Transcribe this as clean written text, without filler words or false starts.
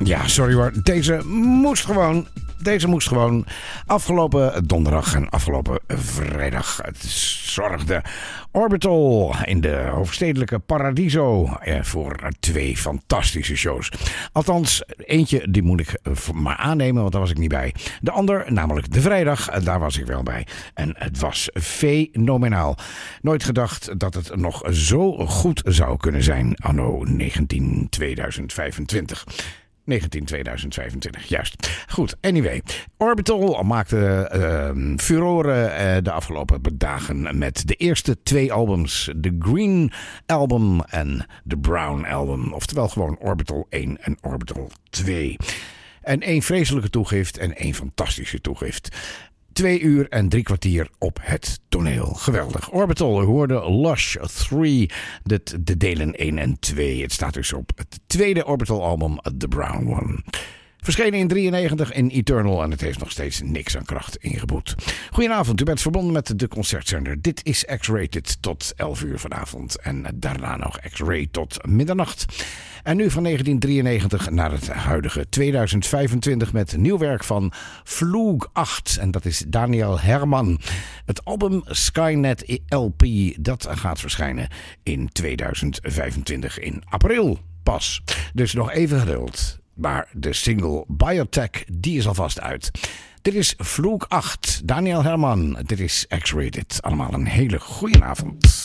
Ja, sorry hoor. Deze moest gewoon. Afgelopen donderdag en afgelopen vrijdag. Het zorgde Orbital in de hoofdstedelijke Paradiso voor 2 fantastische shows. Althans, eentje die moet ik maar aannemen, want daar was ik niet bij. De ander, namelijk de vrijdag, daar was ik wel bij. En het was fenomenaal. Nooit gedacht dat het nog zo goed zou kunnen zijn anno 2025. 2025, juist. Goed, anyway. Orbital maakte furoren de afgelopen dagen met de eerste 2 albums. De Green Album en de Brown Album. Oftewel gewoon Orbital 1 en Orbital 2. En 1 vreselijke toegift en 1 fantastische toegift. 2 uur en 3 kwartier op het toneel. Geweldig. Orbital hoorde Lush 3, de delen 1 en 2. Het staat dus op het tweede Orbital album, The Brown One. Verschenen in 93 in Eternal en het heeft nog steeds niks aan kracht ingeboet. Goedenavond, u bent verbonden met de Concertzender. Dit is X-Rated tot 11 uur vanavond en daarna nog X-Ray tot middernacht. En nu van 1993 naar het huidige 2025 met nieuw werk van Flug 8. En dat is Daniel Herman. Het album Skynet LP, dat gaat verschijnen in 2025 in april pas. Dus nog even geduld. Maar de single Biotech, die is alvast uit. Dit is Flug 8, Daniel Herman. Dit is X-Rated. Allemaal een hele goede avond.